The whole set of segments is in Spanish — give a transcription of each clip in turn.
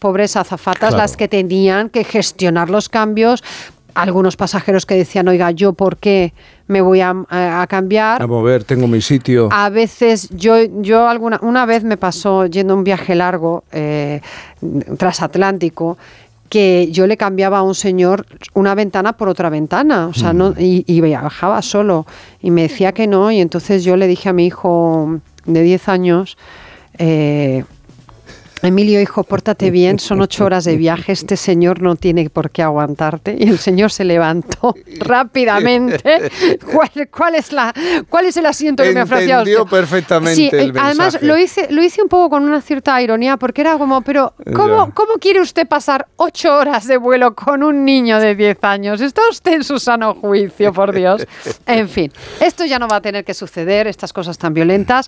pobres azafatas las que tenían que gestionar los cambios. Algunos pasajeros que decían, oiga, ¿yo por qué me voy a cambiar? A mover, tengo mi sitio. A veces, una vez me pasó yendo un viaje largo, transatlántico, que yo le cambiaba a un señor una ventana por otra ventana, o sea, y viajaba solo, y me decía que no, y entonces yo le dije a mi hijo de 10 años... Emilio, hijo, pórtate bien, son 8 horas de viaje, este señor no tiene por qué aguantarte. Y el señor se levantó rápidamente. ¿Cuál es el asiento que me ofrecía usted? Entendió perfectamente sí, el mensaje. Además, lo hice un poco con una cierta ironía, porque era como, pero ¿cómo quiere usted pasar 8 horas de vuelo con un niño de 10 años? ¿Está usted en su sano juicio, por Dios? En fin, esto ya no va a tener que suceder, estas cosas tan violentas,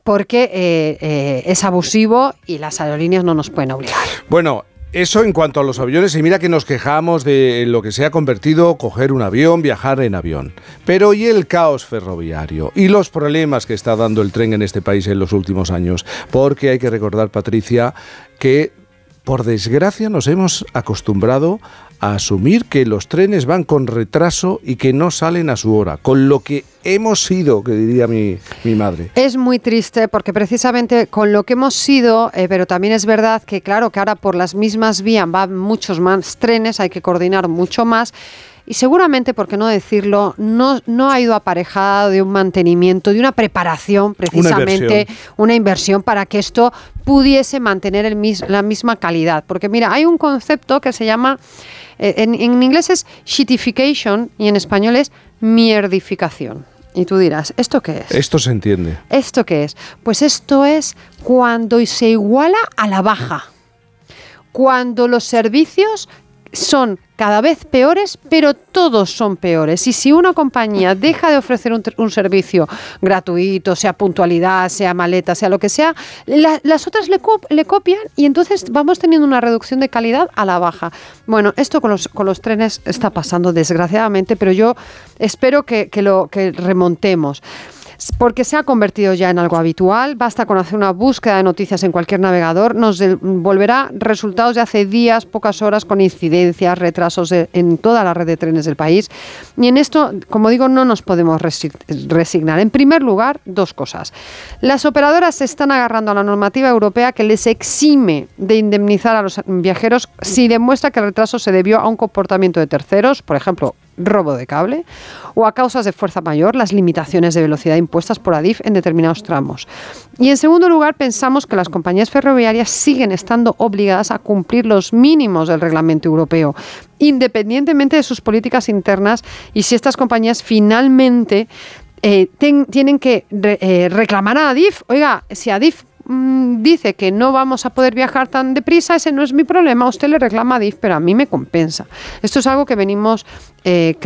porque es abusivo y las aerolíneas no nos pueden obligar. Bueno, eso en cuanto a los aviones, y mira que nos quejamos de lo que se ha convertido coger un avión, viajar en avión. Pero ¿y el caos ferroviario? ¿Y los problemas que está dando el tren en este país en los últimos años? Porque hay que recordar, Patricia, que por desgracia nos hemos acostumbrado a asumir que los trenes van con retraso y que no salen a su hora, con lo que hemos sido, que diría mi madre. Es muy triste porque precisamente con lo que hemos sido, pero también es verdad que claro que ahora por las mismas vías van muchos más trenes, hay que coordinar mucho más. Y seguramente, por qué no decirlo, no ha ido aparejada de un mantenimiento, de una preparación, precisamente, una inversión para que esto pudiese mantener la misma calidad. Porque mira, hay un concepto que se llama, en inglés es shitification y en español es mierdificación. Y tú dirás, ¿esto qué es? Esto se entiende. ¿Esto qué es? Pues esto es cuando se iguala a la baja. Cuando los servicios son cada vez peores, pero todos son peores. Y si una compañía deja de ofrecer un servicio gratuito, sea puntualidad, sea maleta, sea lo que sea, las otras le copian y entonces vamos teniendo una reducción de calidad a la baja. Bueno, esto con los trenes está pasando, desgraciadamente, pero yo espero que remontemos. Porque se ha convertido ya en algo habitual. Basta con hacer una búsqueda de noticias en cualquier navegador, nos devolverá resultados de hace días, pocas horas, con incidencias, retrasos en toda la red de trenes del país. Y en esto, como digo, no nos podemos resignar. En primer lugar, 2 cosas. Las operadoras se están agarrando a la normativa europea que les exime de indemnizar a los viajeros si demuestra que el retraso se debió a un comportamiento de terceros, por ejemplo, robo de cable, o a causas de fuerza mayor, las limitaciones de velocidad impuestas por Adif en determinados tramos. Y en segundo lugar, pensamos que las compañías ferroviarias siguen estando obligadas a cumplir los mínimos del reglamento europeo, independientemente de sus políticas internas, y si estas compañías finalmente tienen que reclamar a Adif, oiga, si Adif dice que no vamos a poder viajar tan deprisa, ese no es mi problema, usted le reclama a Adif, pero a mí me compensa. Esto es algo que venimos